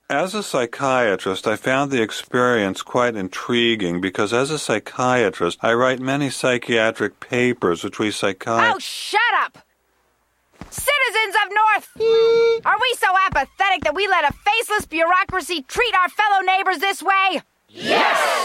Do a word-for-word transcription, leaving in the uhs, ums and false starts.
As a psychiatrist, I found the experience quite intriguing because as a psychiatrist, I write many psychiatric papers which we psychiatrists... Oh, shut up! Citizens of North! Are we so apathetic that we let a faceless bureaucracy treat our fellow neighbors this way? Yes!